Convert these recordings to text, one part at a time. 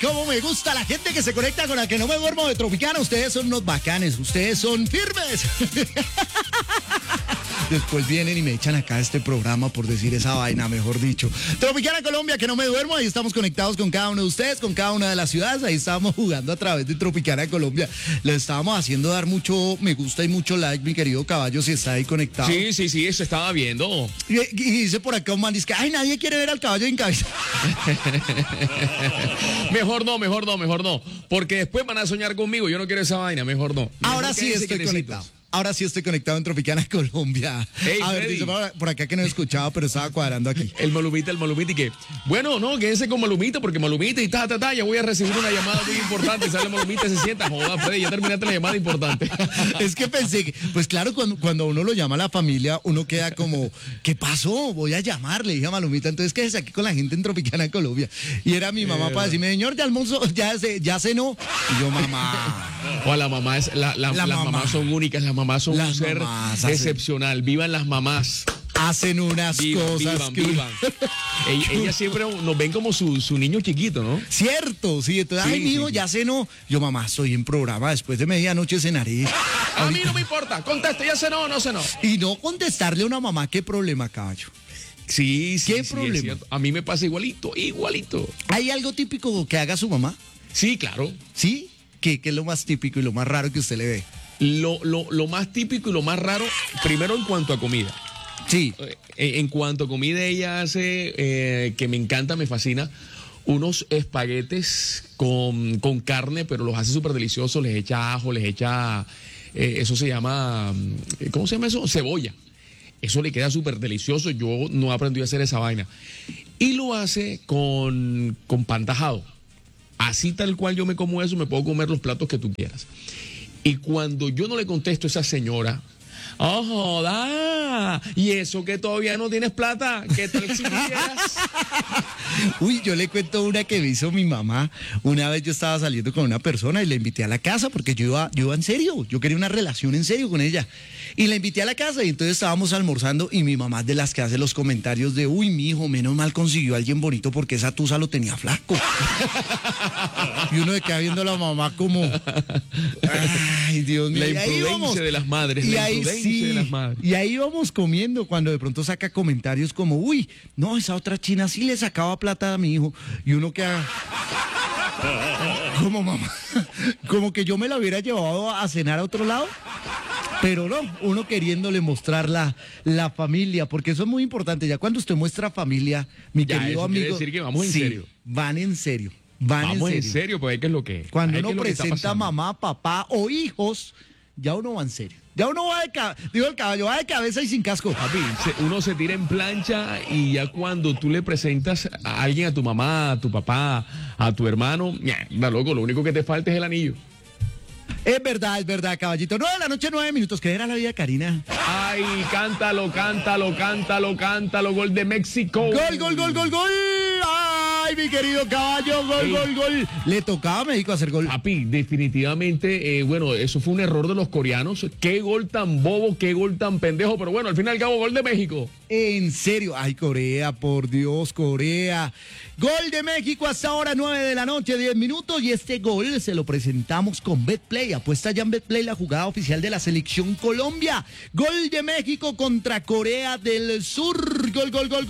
cómo me gusta la gente que se conecta con la que no me duermo de Tropicana. Ustedes son unos bacanes, ustedes son firmes. Después vienen y me echan acá este programa por decir esa vaina, mejor dicho. Tropicana Colombia, que no me duermo. Ahí estamos conectados con cada uno de ustedes, con cada una de las ciudades. Ahí estábamos jugando a través de Tropicana Colombia. Le estábamos haciendo dar mucho me gusta y mucho like, mi querido Caballo, si está ahí conectado. Sí, eso estaba viendo. Y dice por acá un man, dice que, ay, nadie quiere ver al caballo en cabeza. Mejor no. Porque después van a soñar conmigo. Yo no quiero esa vaina, mejor no. Ahora sí estoy conectado. Ahora sí estoy conectado en Tropicana Colombia. Hey, a ver, dice por acá que no he escuchado, pero estaba cuadrando aquí. El Malumita y que, bueno, no, quédense con Malumita, porque Malumita y ya voy a recibir una llamada muy importante. Sale Malumita y se sienta, joda, Freddy, ya terminaste la llamada importante. Es que pensé que, pues claro, cuando uno lo llama a la familia, uno queda como, ¿qué pasó? Voy a llamarle, dije a Malumita, entonces quédese aquí con la gente en Tropicana Colombia. Y era mi mamá para decirme, señor, ya almorzó, ya cenó. Y yo, mamá. O la mamá es, las mamás son únicas, las mamás son un ser excepcional. Vivan las mamás. Hacen unas cosas. Vivan. Ellas siempre nos ven como su niño chiquito, ¿no? Cierto, sí. Entonces, ay, mijo, ya cenó. Yo, mamá, estoy en programa. Después de medianoche cenaré. A mí no me importa. Conteste, ¿ya cenó o no cenó? Y no contestarle a una mamá, ¿qué problema, caballo? Sí. ¿Qué problema? A mí me pasa igualito. ¿Hay algo típico que haga su mamá? Sí, claro. ¿Sí? ¿Qué es lo más típico y lo más raro que usted le ve? Lo más típico y lo más raro, primero en cuanto a comida. Sí. En cuanto a comida, ella hace, que me encanta, me fascina, unos espaguetes con carne, pero los hace súper deliciosos, les echa ajo, les echa, eso se llama, ¿cómo se llama eso? Cebolla. Eso le queda súper delicioso, yo no he aprendido a hacer esa vaina. Y lo hace con pan tajado. Así tal cual yo me como eso, me puedo comer los platos que tú quieras. Y cuando yo no le contesto a esa señora, ¡oh, joda! ¿Y eso que todavía no tienes plata? ¿Qué tal si quisieras? Uy, yo le cuento una que me hizo mi mamá. Una vez yo estaba saliendo con una persona y le invité a la casa porque yo iba en serio. Yo quería una relación en serio con ella. Y la invité a la casa y entonces estábamos almorzando y mi mamá es de las que hace los comentarios de, uy, mi hijo, menos mal consiguió a alguien bonito porque esa tusa lo tenía flaco. Y uno de queda viendo a la mamá como, ay, Dios mío. La imprudencia de las madres. Y ahí vamos comiendo cuando de pronto saca comentarios como, uy, no, esa otra china sí le sacaba plata a mi hijo. Y uno queda como, mamá, como que yo me la hubiera llevado a cenar a otro lado. Pero no, uno queriéndole mostrar la familia, porque eso es muy importante. Ya cuando usted muestra familia, mi querido amigo. Quiere decir que vamos en serio. Van en serio. Vamos en serio, pues ¿qué es lo que es? Cuando uno presenta a mamá, papá o hijos, ya uno va en serio. Ya uno va el caballo va de cabeza y sin casco. Papi, uno se tira en plancha y ya cuando tú le presentas a alguien, a tu mamá, a tu papá, a tu hermano, da loco, lo único que te falta es el anillo. Es verdad, caballito. 9 de la noche, 9 minutos. ¿Qué era la vida, Karina? Ay, cántalo. Gol de México. Gol. Ay, mi querido caballo, gol. Le tocaba a México hacer gol. Papi, definitivamente, bueno, eso fue un error de los coreanos. Qué gol tan bobo, qué gol tan pendejo. Pero bueno, al fin y al cabo, gol de México. En serio. Ay, Corea, por Dios, Corea. Gol de México hasta ahora, 9 de la noche, 10 minutos. Y este gol se lo presentamos con BetPlay. Apuesta ya en BetPlay, la jugada oficial de la Selección Colombia. Gol de México contra Corea del Sur. Gol.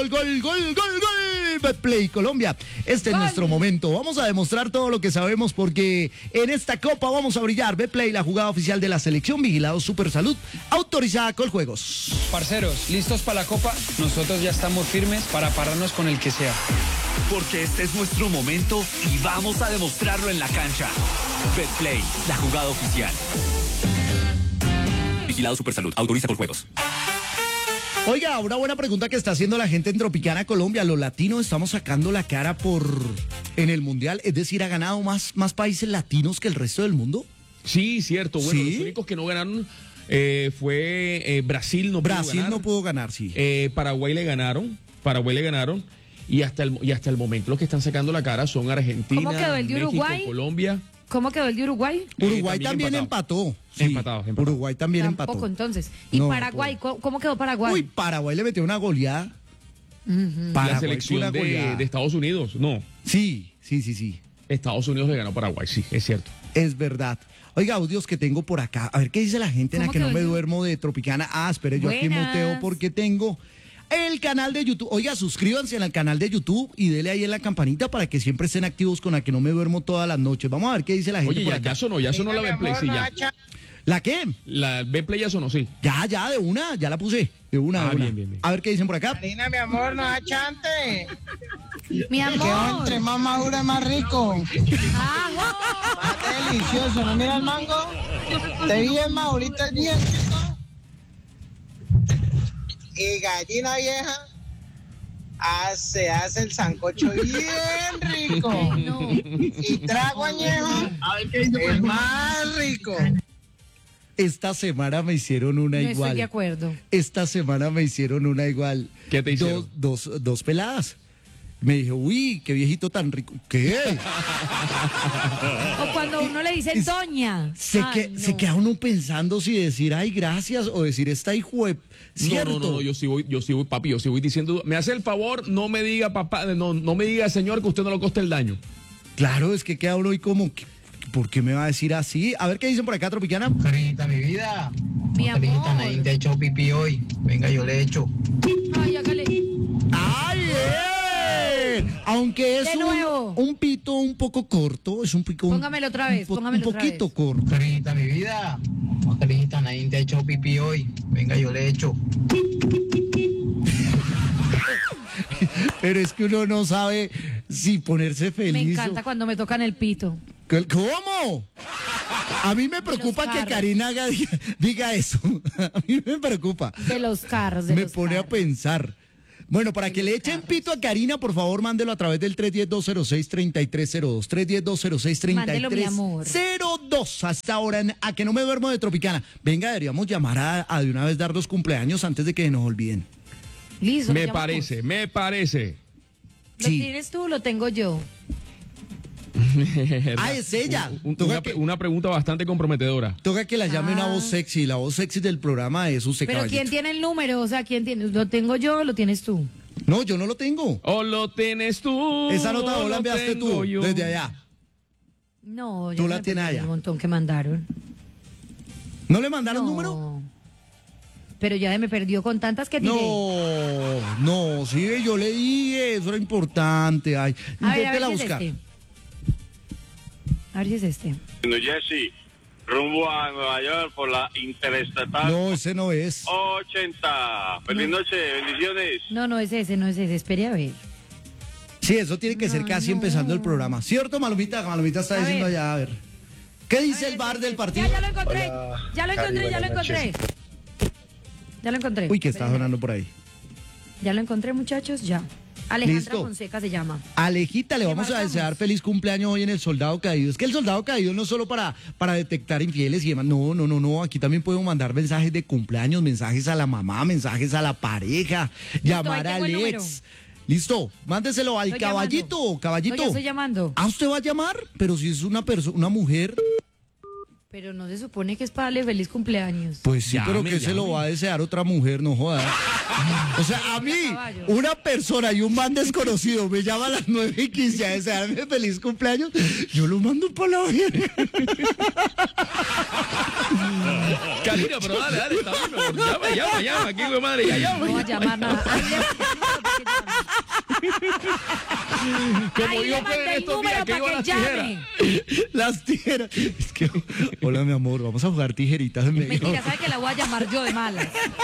BetPlay Colombia. Este es nuestro momento. Vamos a demostrar todo lo que sabemos porque en esta copa vamos a brillar. BetPlay, la jugada oficial de la Selección, vigilado Supersalud, autorizada Coljuegos. Parceros, ¿listos para la copa? Nosotros ya estamos firmes para pararnos con el que sea. Porque este es nuestro momento y vamos a demostrarlo en la cancha. BetPlay, la jugada oficial. Vigilado Supersalud, autoriza Coljuegos. Oiga, una buena pregunta que está haciendo la gente en Tropicana Colombia. ¿Los latinos estamos sacando la cara en el Mundial? Es decir, ¿ha ganado más países latinos que el resto del mundo? Sí, cierto. Bueno, ¿Sí? Los únicos que no ganaron fue Brasil. Brasil no pudo ganar, sí. Paraguay le ganaron. Y hasta el momento los que están sacando la cara son Argentina, ¿Cómo quedó el de México, Uruguay? Colombia. ¿Cómo quedó el de Uruguay? Uruguay también empató. Sí, Empatados. Uruguay también Tampoco, empató. entonces. ¿Y No, Paraguay? ¿Cómo quedó Paraguay? Uy, Paraguay le metió una goleada. Ujú. Paraguay La selección fue una goleada. de Estados Unidos, no. Sí. Estados Unidos le ganó a Paraguay, sí, es cierto. Es verdad. Oiga, audios que tengo por acá. A ver qué dice la gente en la ¿Cómo que no que me audio? duermo de Tropicana. Ah, espere, yo aquí Buenas. muteo porque tengo el canal de YouTube. Oiga, suscríbanse al canal de YouTube y dele ahí en la campanita para que siempre estén activos con la que no me duermo todas las noches. Vamos a ver qué dice la gente Oye, por ya, acá. ya sonó la Betplay, sí, ya. ¿La qué? La Betplay ya sonó, sí. Ya, de una, ya la puse. De una, Ah, de una. bien. A ver qué dicen por acá. Karina, mi amor, no achante. Mi Que amor. entre más maduro es más rico. Ah, Más delicioso. ¿No mira el mango? Te bien madurito el bien, chico. Y gallina vieja hace el sancocho bien rico. no. Y trago añejo es más rico. Esta semana me hicieron una No estoy igual. de acuerdo. Esta semana me hicieron una igual. ¿Qué te hicieron? Dos peladas. Me dije, uy, qué viejito tan rico. ¿Qué? O cuando uno le dice doña. Se Ay, queda uno pensando si decir, ay, gracias, o decir, esta hijo de... ¿Cierto? No, yo sí voy, papi, yo sí voy diciendo, me hace el favor, no me diga, papá, no me diga, señor, que usted no le coste el daño. Claro, es que queda uno y como, ¿por qué me va a decir así? A ver qué dicen por acá, Tropicana. Carita, mi vida. Mi amor. Nadie te ha hecho pipí hoy. Venga, yo le echo. Ay, hágale. ¡Ay, Aunque es De nuevo. un pito un poco corto, es un pico... Póngamelo otra vez, póngamelo un otra poquito vez. corto. Carita, mi vida. Carita, nadie te ha hecho pipí hoy. Venga, yo le echo. Pero es que uno no sabe si ponerse feliz. Me o- encanta cuando me tocan el pito. ¿Cómo? A mí me preocupa que carros. Karina diga eso. A mí me preocupa. De los carros, de Me los pone a carros. pensar. Bueno, para que le echen pito a Karina, por favor, mándelo a través del 310-206-3302. 310-206-3302. Mándelo, mi amor. Hasta ahora, a que no me duermo de Tropicana. Venga, deberíamos llamar a de una vez dar los cumpleaños antes de que nos olviden. Listo. Me lo llamamos. parece. ¿Lo Sí. tienes tú o lo tengo yo? Ah, es ella. Una pregunta bastante comprometedora. Toca que la llame una voz sexy. La voz sexy del programa es usted, Pero caballito. ¿quién tiene el número? O sea, ¿quién tiene? ¿Lo tengo yo o lo tienes tú? No, yo no lo tengo. O lo tienes tú. Esa nota o vos la lo enviaste tengo tú, yo. desde allá. No, Tú yo la me tienes perdí allá. un montón que mandaron. ¿No le mandaron No. número? Pero ya me perdió con tantas que tiré. No, sí, yo le dije, eso era importante. Ay, A ver inténtela si es buscar. este. A ver si es este. New Jersey, rumbo a Nueva York por la Interestatal No, ese no es. 80. Feliz noche, bendiciones. No es ese, no es ese. Espere a ver. Sí, eso tiene que ser casi empezando el programa. ¿Cierto, Malomita? Malomita está A diciendo ver. allá, a ver. ¿Qué dice el bar del partido? Ya lo encontré. Ya lo encontré, ya lo encontré. Ya lo encontré. Uy, que está Espérenme. sonando por ahí. Ya lo encontré, muchachos, ya. Alejandra Listo. Fonseca se llama. Alejita, le ¿Qué vamos a marcamos? desear feliz cumpleaños hoy en el Soldado Caído. Es que el Soldado Caído no es solo para detectar infieles y demás. No. Aquí también podemos mandar mensajes de cumpleaños, mensajes a la mamá, mensajes a la pareja, llamar ahí al tengo el número. ex. Listo, mándeselo al Estoy caballito, llamando. caballito. No, ya estoy llamando. ¿Ah, usted va a llamar? Pero si es una persona, una mujer, Pero no se supone que es para darle feliz cumpleaños. pues sí, pero Llame, que se lo llame. va a desear otra mujer, no joda. O sea, a mí, Caballo. una persona y un man desconocido me llama a las 9:15 a desearme feliz cumpleaños, yo lo mando para la verga. Karina, pero dale, está bien, mi amor. Llama, aquí, güey, madre, ya llama. No va a llamar nada. Ahí Como Ahí yo le mandé fue en el estos número días que para iban las que tijeras. llame. Las tijeras. Es que, hola, mi amor, vamos a jugar tijeritas en medio. Mentira, ¿sabe que la voy a llamar yo de malas?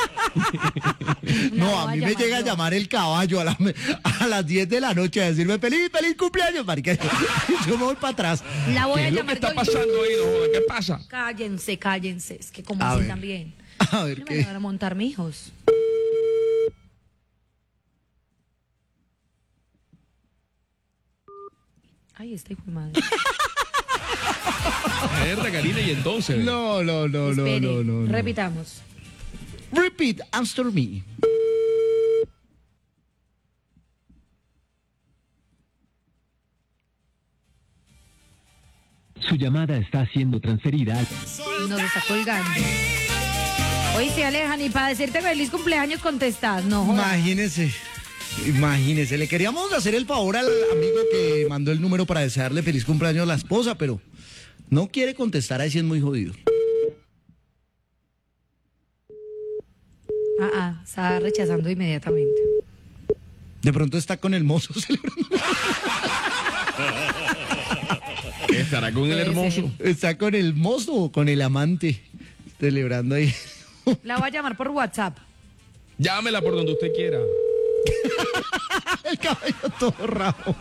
No, a mí me llega a llamar el caballo a las 10 de la noche a decirme feliz cumpleaños, marica. Yo me voy para atrás. La voy ¿Qué a es lo que llamar está yo. pasando ahí? No joda? ¿Qué pasa? Cállense. Es que como A así ver. también. A ver No me qué. van a montar mijos. Ay, este hijo de madre. Mierda, Karina, y entonces. No. Espere, repitamos. Repeat after me. Su llamada está siendo transferida. Y nos está colgando. Hoy se aleja ni para decirte feliz cumpleaños contestas. No, jodas. Imagínense. Imagínese, le queríamos hacer el favor al amigo que mandó el número para desearle feliz cumpleaños a la esposa, pero no quiere contestar, ahí sí es muy jodido. Está rechazando inmediatamente. De pronto está con el mozo celebrando. Estará con el hermoso. Está con el mozo o con el amante celebrando ahí. La voy a llamar por WhatsApp. Llámela por donde usted quiera. El cabello todo raro.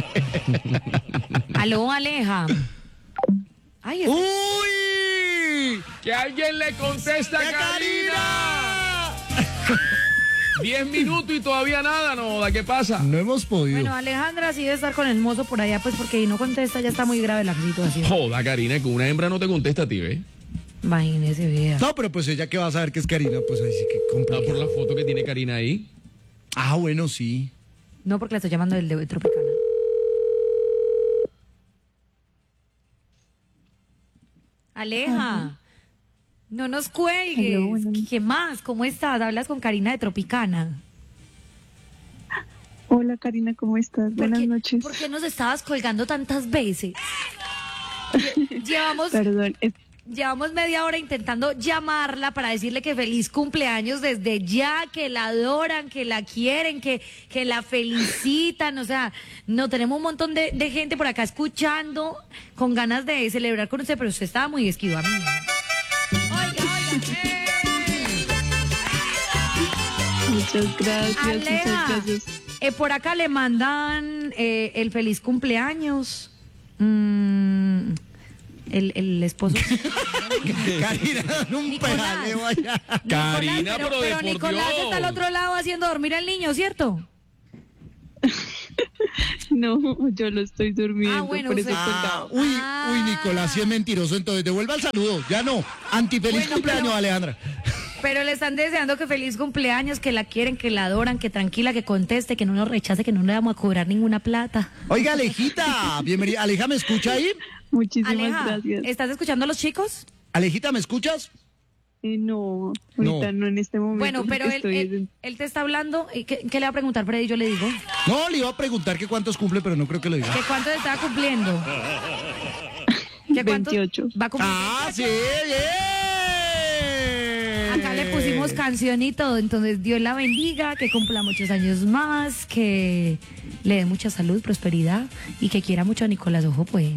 Aló, Aleja. Ay, ¡Uy! ¡Que alguien le conteste a Karina! 10 minutos y todavía nada, no, ¿qué pasa? No hemos podido. Bueno, Alejandra sí debe estar con el mozo por allá, pues porque si no contesta ya está muy grave la situación. Joda, Karina, que una hembra no te contesta a ti, ¿ves? Imagínese, vea. No, pero pues ella que va a saber que es Karina, pues ahí sí que Ah, complicado. por la foto que tiene Karina ahí. Ah, bueno, sí. No, porque la estoy llamando del de Tropicana. Aleja, no nos cuelgues. Hello, bueno. ¿Qué más? ¿Cómo estás? Hablas con Karina de Tropicana. Hola Karina, ¿cómo estás? Buenas noches. ¿Por qué nos estabas colgando tantas veces? Llevamos Perdón, Llevamos media hora intentando llamarla para decirle que feliz cumpleaños desde ya, que la adoran, que la quieren, que la felicitan. O sea, no tenemos un montón de gente por acá escuchando con ganas de celebrar con usted, pero usted estaba muy esquiva, amiga. muchas gracias, Alea, muchas gracias. por acá le mandan el feliz cumpleaños. El esposo. Karina, dale un Nicolás. pedaleo allá. Karina, pero de por Nicolás Dios. está al otro lado haciendo dormir al niño, ¿cierto? No, yo lo estoy durmiendo, bueno, por eso usted- colgado. Uy, Nicolás, sí es mentiroso, entonces devuelva el saludo. Ya no. Antifeliz Bueno, cumpleaños, pero- Alejandra. Pero le están deseando que feliz cumpleaños, que la quieren, que la adoran, que tranquila, que conteste, que no nos rechace, que no le vamos a cobrar ninguna plata. Oiga, Alejita, bienvenida. Aleja, ¿me escucha ahí? Muchísimas Aleja, gracias. ¿estás escuchando a los chicos? Alejita, ¿me escuchas? No, ahorita no en este momento. Bueno, pero estoy él te está hablando. ¿Qué le va a preguntar, Freddy? Yo le digo. No, le iba a preguntar que cuántos cumple, pero no creo que lo diga. ¿Que cuánto le estaba cumpliendo? ¿Que cuántos 28. va a cumplir? ¡Ah, sí! ¡Bien! Acá le pusimos canción y todo, entonces Dios la bendiga, que cumpla muchos años más, que le dé mucha salud, prosperidad y que quiera mucho a Nicolás Ojo, pues.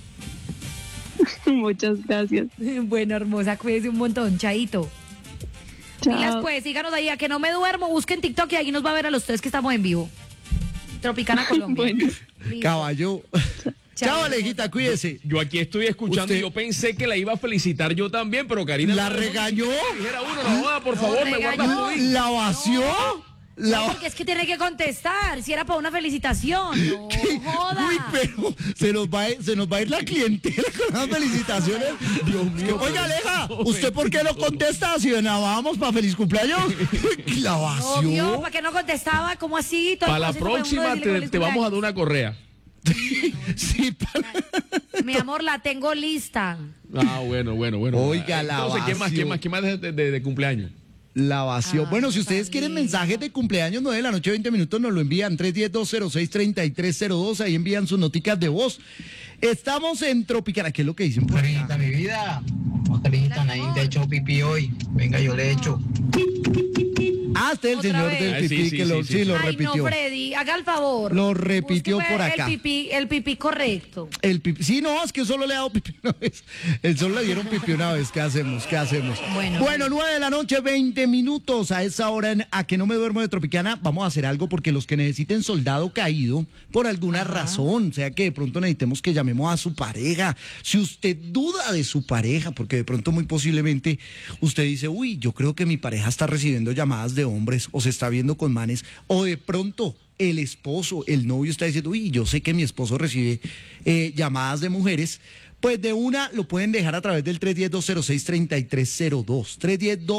Muchas gracias. Bueno, hermosa, cuídese un montón, chaito. Pilas, Chao. pues, síganos ahí, a que no me duermo, busquen TikTok y ahí nos va a ver a los tres que estamos en vivo. Tropicana Colombia. Bueno. Listo. Caballo. Chao, Alejita, cuídese. Yo aquí estoy escuchando Usted- y yo pensé que la iba a felicitar yo también, pero Karina... ¿La regañó? Dijera uno, no joda, por favor, me regañó. guardas tu hijo. ¿La vació? No, porque es que tiene que contestar, si era para una felicitación. No joda. Uy, pero se nos va a ir la clientela con las felicitaciones. Dios mío. Oiga, Aleja, ¿usted por qué no contesta si vamos para feliz cumpleaños? ¿La Obvio, vació? ¿para qué no contestaba? ¿Cómo así? Todo Para la el proceso para uno próxima decirle te, feliz te vamos a dar cumpleaños. una correa. Sí, para... Mi amor, la tengo lista. Ah, bueno. Oiga, la Entonces, ¿qué más de cumpleaños? La vació. Bueno, si ustedes también. quieren mensajes de cumpleaños 9 de la noche, 20 minutos, nos lo envían 310-206-3302. Ahí envían sus noticas de voz. Estamos en Tropicana. ¿Qué es lo que dicen por acá? Carita, mi vida. Carita, nadie te ha hecho pipí hoy. Venga, yo le he hecho. Ah, este es el Otra señor vez. del Ah, pipí sí, que lo, sí, sí, lo Ay, repitió. no, Freddy, haga el favor. Lo repitió Búsqueme por acá. El pipí correcto. El pipí. Sí, no, es que solo le ha dado pipí una vez. El solo le dieron pipí una vez. ¿Qué hacemos? Bueno. 9 de la noche, 20 minutos. A esa hora, A que no me duermo de Tropicana, vamos a hacer algo porque los que necesiten soldado caído, por alguna razón, sea que de pronto necesitemos que llamemos a su pareja. Si usted duda de su pareja, porque de pronto muy posiblemente usted dice, uy, yo creo que mi pareja está recibiendo llamadas de hombres o se está viendo con manes, o de pronto el esposo, el novio está diciendo, uy, yo sé que mi esposo recibe llamadas de mujeres, pues de una lo pueden dejar a través del 310-206-3302,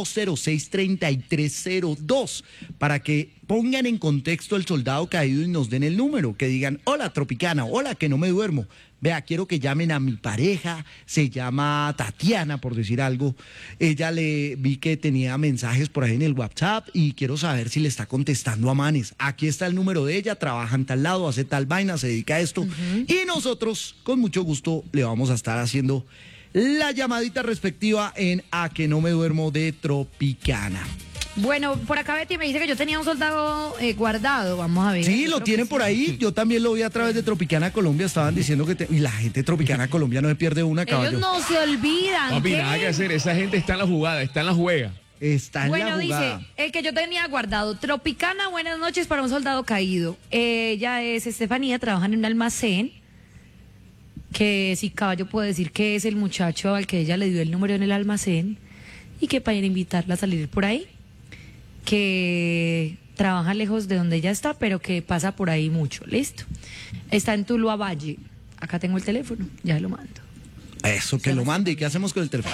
310-206-3302, para que pongan en contexto el soldado caído y nos den el número, que digan, hola Tropicana, hola que no me duermo, Vea, quiero que llamen a mi pareja, se llama Tatiana, por decir algo. Ella vi que tenía mensajes por ahí en el WhatsApp y quiero saber si le está contestando a manes. Aquí está el número de ella, trabaja en tal lado, hace tal vaina, se dedica a esto. Y nosotros, con mucho gusto, le vamos a estar haciendo la llamadita respectiva en A que no me duermo de Tropicana. Bueno, por acá Betty me dice que yo tenía un soldado guardado, vamos a ver. Sí, Yo lo creo tienen que por sí. ahí. Yo también lo vi a través de Tropicana Colombia. Estaban diciendo que... Y la gente de Tropicana Colombia no se pierde una, caballo. Ellos no se olvidan. Papi, ¿qué? nada que hacer. Esa gente está en la jugada, está en la juega. Está en Bueno, la jugada. dice, el que yo tenía guardado, Tropicana, buenas noches para un soldado caído. Ella es Estefanía, trabaja en un almacén, que si caballo puede decir que es el muchacho al que ella le dio el número en el almacén, y que para invitarla a salir por ahí, que trabaja lejos de donde ella está, pero que pasa por ahí mucho, listo. Está en Tuluá Valle, acá tengo el teléfono, ya lo mando. Eso, que lo mande. ¿Y qué hacemos con el teléfono?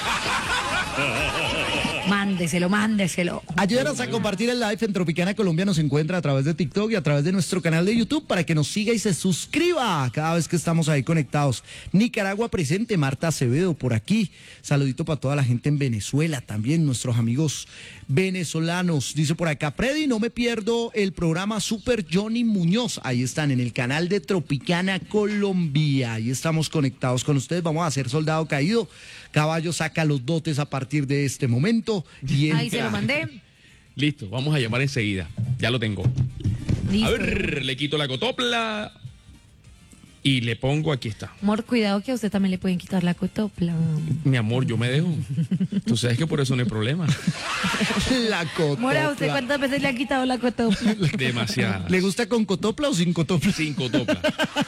Mándeselo. Ayúdanos a compartir el live en Tropicana Colombia. Nos encuentra a través de TikTok y a través de nuestro canal de YouTube para que nos siga y se suscriba cada vez que estamos ahí conectados. Nicaragua presente, Marta Acevedo por aquí. Saludito para toda la gente en Venezuela también, nuestros amigos venezolanos. Dice por acá, Freddy, no me pierdo el programa Super Johnny Muñoz. Ahí están en el canal de Tropicana Colombia. Ahí estamos conectados con ustedes. Vamos a hacer Soldado Caído. Caballo saca los dotes a partir de este momento. Y Ahí se entra. lo mandé. Listo, vamos a llamar enseguida. Ya lo tengo. Listo. A ver, le quito la cotopla y le pongo, aquí está. Amor, cuidado que a usted también le pueden quitar la cotopla. Mi amor, yo me dejo. Tú sabes que por eso no hay problema. La cotopla. Mora, ¿usted cuántas veces le ha quitado la cotopla? Demasiadas. ¿Le gusta con cotopla o sin cotopla? Sin cotopla.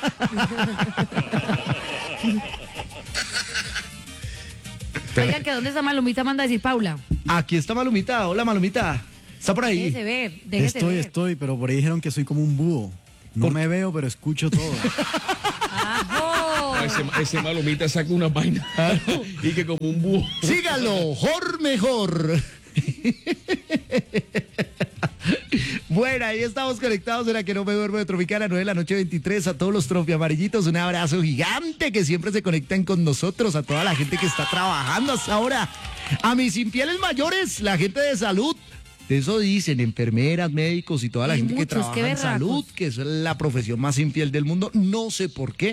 Oigan, que ¿dónde está Malumita? Manda a decir Paula. Aquí está Malumita. Hola, Malumita. ¿Está por ahí? Déjese ver, déjese ver. Estoy, pero por ahí dijeron que soy como un búho. No me veo, pero escucho todo. ¡Ajo! Ese malomita saca una vaina y que como un búho. Sígalo, Jor mejor. Bueno, ahí estamos conectados en la que no me duermo de Tropicana, 9 de la noche 23. A todos los tropiamarillitos, un abrazo gigante que siempre se conectan con nosotros. A toda la gente que está trabajando hasta ahora. A mis infieles mayores, la gente de salud. De eso dicen, enfermeras, médicos y toda la Hay gente que muchos, trabaja qué en berracos. salud, que es la profesión más infiel del mundo. No sé por qué.